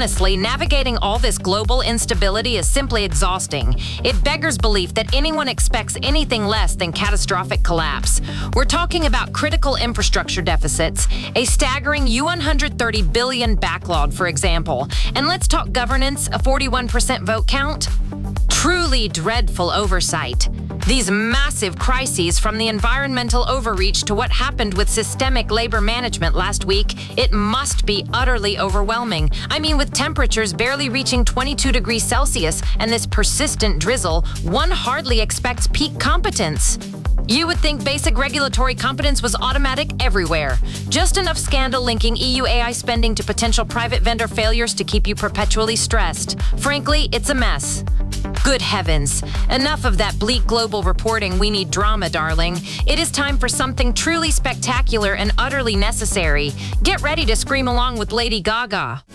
Honestly, navigating all this global instability is simply exhausting. It beggars belief that anyone expects anything less than catastrophic collapse. We're talking about critical infrastructure deficits, a staggering $130 billion backlog, for example. And let's talk governance, a 41% vote count. Truly dreadful oversight. These massive crises, from the environmental overreach to what happened with systemic labor management last week, it must be utterly overwhelming. I mean, with temperatures barely reaching 22 degrees Celsius and this persistent drizzle, one hardly expects peak competence. You would think basic regulatory competence was automatic everywhere. Just enough scandal linking EU AI spending to potential private vendor failures to keep you perpetually stressed. Frankly, it's a mess. Good heavens. Enough of that bleak global reporting. We need drama, darling. It is time for something truly spectacular and utterly necessary. Get ready to scream along with Lady Gaga.